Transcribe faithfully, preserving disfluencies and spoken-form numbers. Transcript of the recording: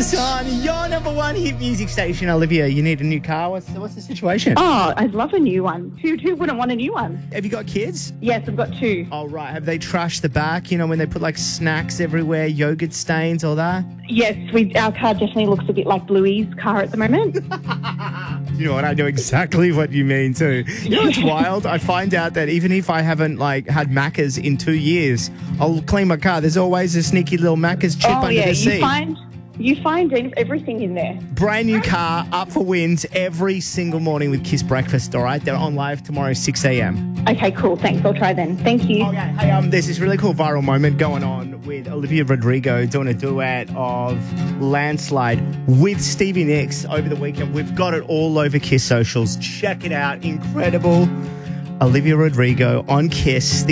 Kiss on your number one hit music station. Olivia, you need a new car. What's the, what's the situation? Oh, I'd love a new one. Who, who wouldn't want a new one? Have you got kids? Yes, I've got two. Oh, right. Have they trashed the back? You know, when they put like snacks everywhere, yogurt stains, all that? Yes, we, our car definitely looks a bit like Bluey's car at the moment. You know what? I know exactly what you mean too. You know what's wild? I find out that even if I haven't like had Macca's in two years, I'll clean my car. There's always a sneaky little Macca's chip oh, under yeah, the seat. you find... You find everything in there. Brand new car, up for wins every single morning with Kiss Breakfast, all right? They're on live tomorrow, six a.m. Okay, cool. Thanks. I'll try then. Thank you. Okay, hey, um, there's this really cool viral moment going on with Olivia Rodrigo doing a duet of Landslide with Stevie Nicks over the weekend. We've got it all over Kiss socials. Check it out. Incredible. Olivia Rodrigo on Kiss.